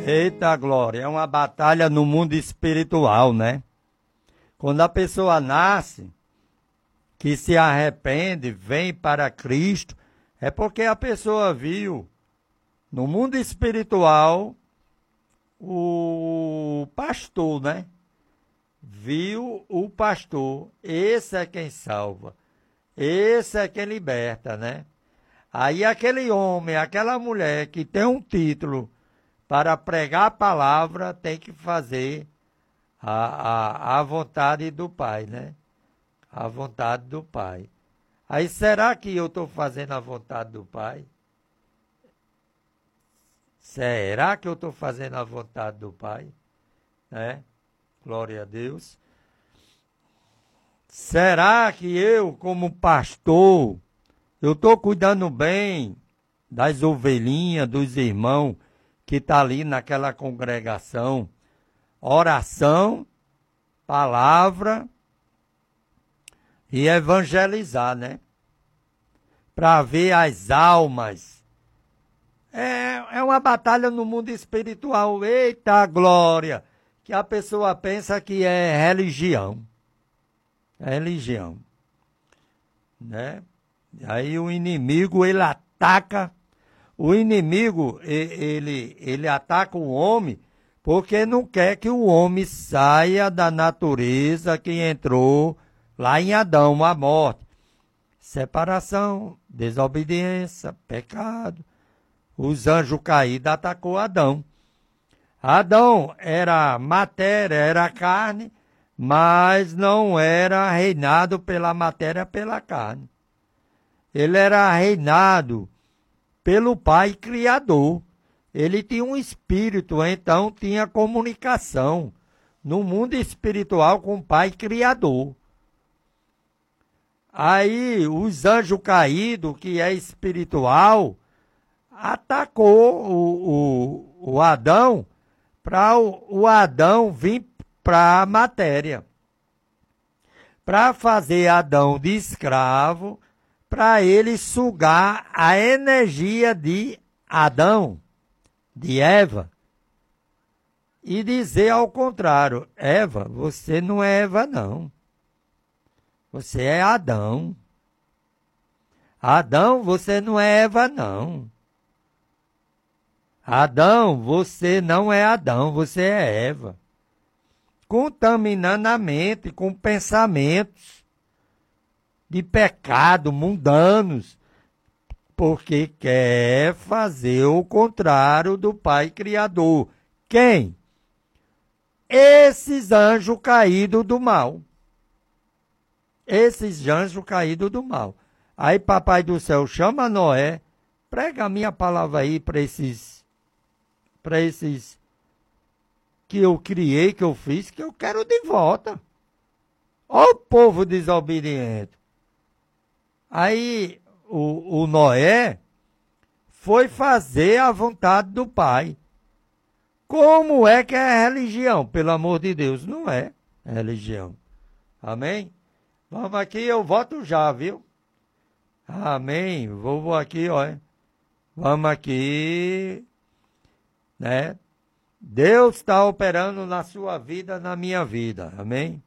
Eita glória, é uma batalha no mundo espiritual, né? Quando a pessoa nasce, que se arrepende, vem para Cristo, é porque a pessoa viu no mundo espiritual o pastor, né? Viu o pastor, esse é quem salva, esse é quem liberta, né? Aí aquele homem, aquela mulher que tem um título para pregar a palavra, tem que fazer a vontade do Pai, né? A vontade do Pai. Aí será que eu estou fazendo a vontade do Pai? Será que eu estou fazendo a vontade do Pai? Né? Glória a Deus. Será que eu, como pastor, eu estou cuidando bem das ovelhinhas, dos irmãos que estão ali naquela congregação? Oração, palavra e evangelizar, né? Para ver as almas. É uma batalha no mundo espiritual. Eita glória! Que a pessoa pensa que é religião. É religião. Né? Aí o inimigo, ele ataca. O inimigo, ele ataca o homem porque não quer que o homem saia da natureza que entrou lá em Adão, a morte. Separação, desobediência, pecado. Os anjos caídos atacou Adão. Adão era matéria, era carne, mas não era reinado pela matéria, pela carne. Ele era reinado pelo Pai Criador. Ele tinha um espírito, então tinha comunicação no mundo espiritual com o Pai Criador. Aí os anjos caídos, que é espiritual, atacou o Adão para o Adão vir para a matéria. Para fazer Adão de escravo, para ele sugar a energia de Adão, de Eva, e dizer ao contrário: Eva, você não é Eva, não. Você é Adão. Adão, você não é Eva, não. Adão, você não é Adão, você é Eva. Contaminando a mente com pensamentos de pecado mundanos, porque quer fazer o contrário do Pai Criador. Quem? Esses anjos caídos do mal. Esses anjos caídos do mal. Aí Papai do Céu chama Noé, prega a minha palavra aí para esses que eu criei, que eu fiz, que eu quero de volta. Ó o povo desobediente. Aí o Noé foi fazer a vontade do Pai. Como é que é religião? Pelo amor de Deus, não é religião. Amém? Vamos aqui, eu volto já, viu? Amém. Vou aqui, ó. Vamos aqui, né? Deus está operando na sua vida, na minha vida. Amém?